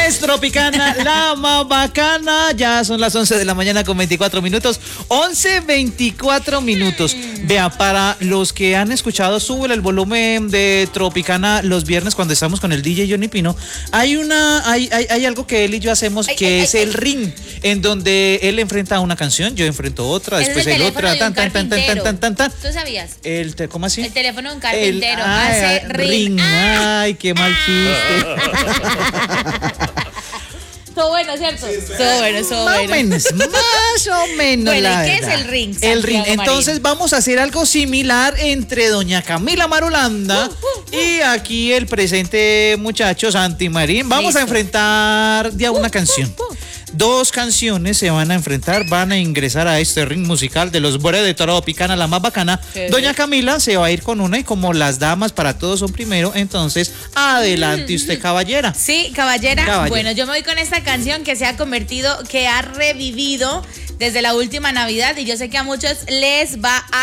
es Tropicana, la más bacana. Ya son las 11 de la mañana con 24 minutos. 11:24 minutos. Vea, para los que han escuchado, sube el volumen de Tropicana los viernes cuando estamos con el DJ Johnny Pino. Hay algo que él y yo hacemos que es el ring, en donde él enfrenta una canción, yo enfrento otra, después el otra, tan. ¿Tú sabías? ¿Cómo así? El teléfono de un carpintero hace ring. Ay, qué mal chiste. Todo bueno, ¿cierto? Todo bueno. Más o menos. Bueno, la ¿y qué verdad. es el ring? El ring. Santiago Entonces Marín? vamos a hacer algo similar entre doña Camila Marulanda y aquí el presente muchacho Santi Marín. Vamos a enfrentar de a una canción. Dos canciones se van a enfrentar, van a ingresar a este ring musical de los Bores de Tropicana, la más bacana. Doña Camila se va a ir con una y como las damas para todos son primero, entonces adelante usted, caballera. Sí, caballera. Bueno, yo me voy con esta canción que se ha convertido, que ha revivido desde la última Navidad y yo sé que a muchos les va a